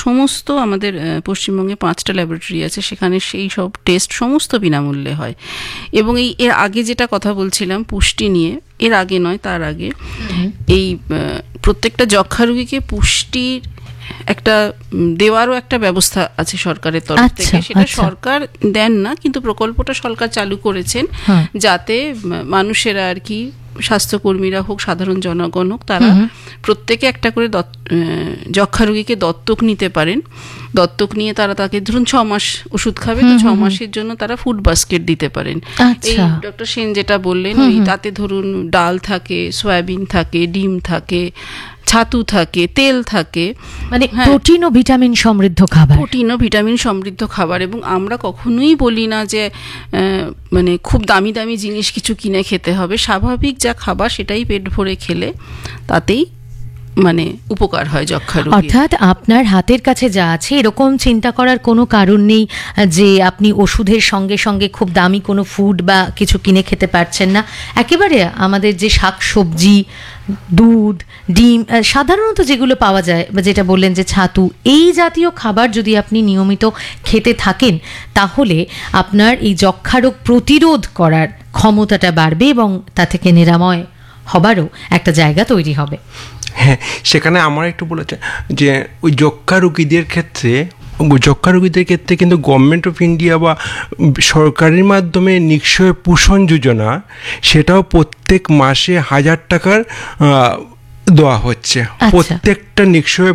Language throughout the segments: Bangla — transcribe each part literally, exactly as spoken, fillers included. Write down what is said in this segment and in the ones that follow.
সমস্ত আমাদের পশ্চিমবঙ্গে পাঁচটা ল্যাবরেটরি আছে, সেখানে সেই সব টেস্ট সমস্ত বিনামূল্যে হয়। এবং এই এর আগে যেটা কথা বলছিলাম পুষ্টি নিয়ে, এর আগে নয় তার আগে এই প্রত্যেকটা যক্ষ্মা রোগীকে পুষ্টির একটা দেওয়ারও একটা ব্যবস্থা আছে সরকারের তরফ থেকে। সেটা সরকার দেন না, কিন্তু প্রকল্পটা সরকার চালু করেছেন যাতে মানুষেরা আর কি, স্বাস্থ্যকর্মীরা হোক সাধারণ জনগণ হোক, তারা প্রত্যেকে একটা করে যক্ষ্মা রোগীকে দত্তক নিতে পারেন। দত্তক নিয়ে তারা তাকে ধরুন ছ মাস ওষুধ খাবে, তো ছ মাসের জন্য তারা ফুড বাস্কেট দিতে পারেন। এই ডক্টর সেন যেটা বললেন, ওই তাতে ধরুন ডাল থাকে, সয়াবিন থাকে, ডিম থাকে, ছাতু থাকে, তেল থাকে, মানে প্রোটিন ও ভিটামিন সমৃদ্ধ খাবার। প্রোটিন ও ভিটামিন সমৃদ্ধ খাবার। এবং আমরা কখনোই বলি না যে মানে খুব দামি দামি জিনিস কিছু কিনে খেতে হবে। স্বাভাবিক যা খাবার সেটাই পেট ভরে খেলে তাতেই মানে উপকার হয় যক্ষ্মা রোগীর। অর্থাৎ আপনার হাতের কাছে যা আছে এরকম চিন্তা করার কোনো কারণ নেই যে আপনি ওষুধের সঙ্গে সঙ্গে খুব দামি কোনো ফুড বা কিছু কিনে খেতে পারছেন না। একেবারে আমাদের যে শাক সবজি, দুধ, ডিম, সাধারণত যেগুলো পাওয়া যায়, বা যেটা বললেন যে ছাতু, এই জাতীয় খাবার যদি আপনি নিয়মিত খেতে থাকেন তাহলে আপনার এই যক্ষ্মা রোগ প্রতিরোধ করার ক্ষমতাটা বাড়বে এবং তা থেকে নিরাময় হবারও একটা জায়গা তৈরি হবে। হ্যাঁ, সেখানে আমার একটু বলেছে যে ওই যক্ষ্মা রোগীদের ক্ষেত্রে যক্ষ্মা রোগীদের ক্ষেত্রে কিন্তু গভর্নমেন্ট অফ ইন্ডিয়া বা সরকারের মাধ্যমে নিশ্চয় পোষণ যোজনা, সেটাও প্রত্যেক মাসে হাজার টাকার দেওয়া হচ্ছে। প্রত্যেকটা নিশ্চয়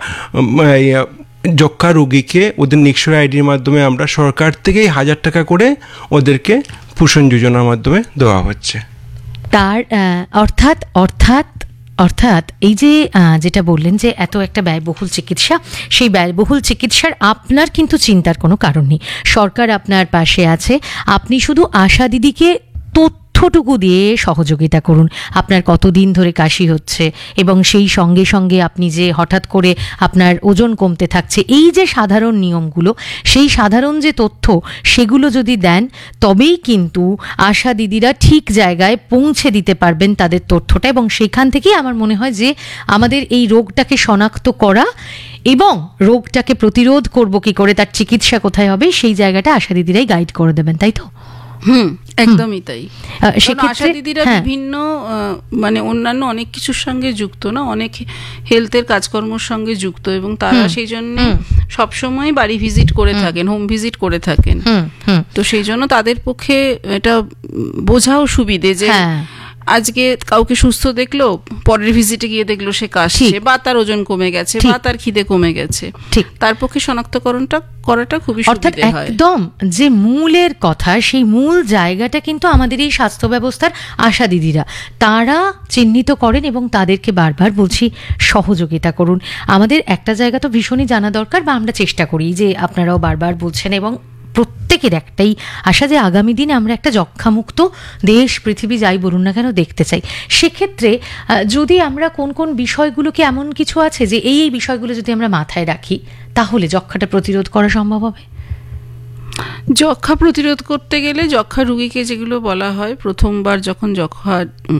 যক্ষ্মা রোগীকে ওদের নিশ্চয় আইডির মাধ্যমে আমরা সরকার থেকেই হাজার টাকা করে ওদেরকে পোষণ যোজনার মাধ্যমে দেওয়া হচ্ছে। তার অর্থাৎ অর্থাৎ অর্থাৎ এই যে যেটা বললেন যে এত একটা ব্যয়বহুল চিকিৎসা, সেই ব্যয়বহুল চিকিৎসার আপনার কিন্তু চিন্তার কোনো কারণ নেই। সরকার আপনার পাশে আছে। আপনি শুধু আশা দিদিকে তথ্যটুকু দিয়ে সহযোগিতা করুন। আপনার কতদিন ধরে কাশি হচ্ছে এবং সেই সঙ্গে সঙ্গে আপনি যে হঠাৎ করে আপনার ওজন কমতে থাকছে, এই যে সাধারণ নিয়মগুলো, সেই সাধারণ যে তথ্য সেগুলো যদি দেন, তবেই কিন্তু আশা দিদিরা ঠিক জায়গায় পৌঁছে দিতে পারবেন তাদের তথ্যটা। এবং সেখান থেকেই আমার মনে হয় যে আমাদের এই রোগটাকে শনাক্ত করা এবং রোগটাকে প্রতিরোধ করব কি করে, তার চিকিৎসা কোথায় হবে, সেই জায়গাটা আশা দিদিরাই গাইড করে দেবেন, তাই তো? হুম, একদমই তাই। আশা দিদিরা বিভিন্ন মানে অন্যান্য অনেক কিছুর সঙ্গে যুক্ত না, অনেক হেলথের কাজকর্মের সঙ্গে যুক্ত, এবং তারা সেই জন্য সবসময় বাড়ি ভিজিট করে থাকেন, হোম ভিজিট করে থাকেন। তো সেই জন্য তাদের পক্ষে এটা বোঝাও সুবিধে যে আজকে কাউকে সুস্থ দেখলো, পরের ভিজিটে গিয়ে দেখলো সে কাশছে, বা তার ওজন কমে গেছে, বা তার খিদে কমে গেছে, ঠিক তার পক্ষে শনাক্তকরণটা করাটা খুবই সুবিধে হয়। একদম যে মূলের কথা, সেই মূল জায়গাটা কিন্তু আমাদের এই স্বাস্থ্য ব্যবস্থার আশা দিদিরা তারা চিহ্নিত করেন এবং তাদেরকে বারবার বলছি সহযোগিতা করুন। আমাদের একটা জায়গা তো ভীষণই জানা দরকার, বা আমরা চেষ্টা করি যে আপনারাও বারবার বলছেন, এবং প্রত্যেকের একটাই আশা যে আগামী দিনে আমরা একটা যক্ষ্মামুক্ত দেশ, পৃথিবী যাই বলুন না কেন দেখতে চাই। সেক্ষেত্রে যদি আমরা কোন কোন বিষয়গুলোকে, এমন কিছু আছে যে এই এই বিষয়গুলো যদি আমরা মাথায় রাখি তাহলে যক্ষ্মাটা প্রতিরোধ করা সম্ভব হবে? যক্ষ্মা প্রতিরোধ করতে গেলে যক্ষ্মা রোগীকে যেগুলো বলা হয়, প্রথমবার যখন যক্ষ্মা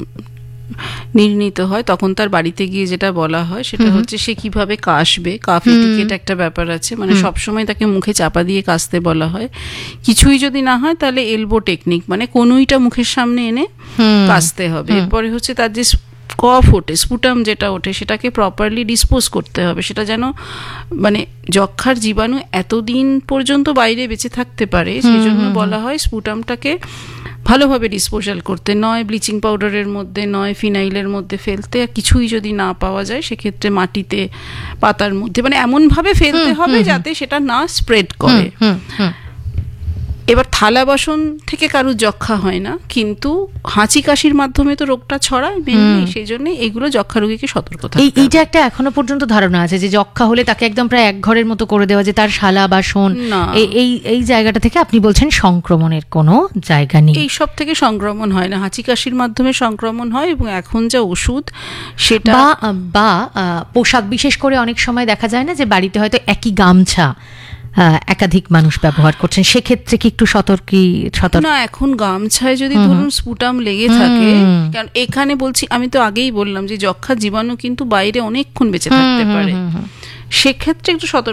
নির্ণীত হয় তখন তার বাড়িতে গিয়ে যেটা বলা হয় সেটা হচ্ছে সে কিভাবে কাশবে। কাফ এটিকেট একটা ব্যাপার আছে, মানে সবসময় তাকে মুখে চাপা দিয়ে কাশতে বলা হয়। কিছুই যদি না হয় তাহলে এলবো টেকনিক, মানে কনুইটা মুখের সামনে এনে কাশতে হবে। এরপরে হচ্ছে তার যে কফ ওঠে, স্পুটাম যেটা ওঠে, সেটাকে প্রপারলি ডিসপোজ করতে হবে। সেটা যেন মানে যক্ষ্মার জীবাণু এতদিন পর্যন্ত বাইরে বেঁচে থাকতে পারে, সেই জন্য বলা হয় স্পুটামটাকে ভালোভাবে ডিসপোজাল করতে, নয় ব্লিচিং পাউডারের মধ্যে, নয় ফিনাইলের মধ্যে ফেলতে। আর কিছুই যদি না পাওয়া যায় সেক্ষেত্রে মাটিতে, পাতার মধ্যে, মানে এমনভাবে ফেলতে হবে যাতে সেটা না স্প্রেড করে। এবার থালা বাসন থেকে কারুর যক্ষ্মা হয় না, কিন্তু হাঁচি কাশির মাধ্যমে তো রোগটা ছড়ায় মেনলি, সেই জন্য এগুলো যক্ষ্মা রোগীকে সতর্ক থাকতে হবে। এইটা একটা এখনো পর্যন্ত ধারণা আছে যে যক্ষ্মা হলে তাকে একদম প্রায় এক ঘরের মতো করে দেওয়া, যে তার শালা বাসন, এই এই জায়গাটা থেকে আপনি বলছেন সংক্রমণের কোনো জায়গা নেই। এই সব থেকে সংক্রমণ হয় না, হাঁচি কাশির মাধ্যমে সংক্রমণ হয়। এবং এখন যা ওষুধ সেটা, বা পোশাক, বিশেষ করে অনেক সময় দেখা যায় না যে বাড়িতে হয়তো একই গামছা একাধিক মানুষ ব্যবহার করছেন, সেক্ষেত্রে কি একটু সতর্কী সতর্ক না? এখন গামছায় যদি ধরুন স্পুটাম লেগে থাকে, কারণ এখানে বলছি, আমি তো আগেই বললাম যে যক্ষ্মা জীবাণু কিন্তু বাইরে অনেকক্ষণ বেঁচে থাকতে পারে, সেক্ষেত্রে একটু সতর্ক